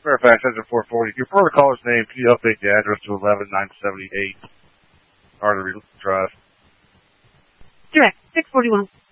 Fairfax, Engine 440. If you prefer the caller's name, can you update the address to 11978 Artery Drive? Direct, 641.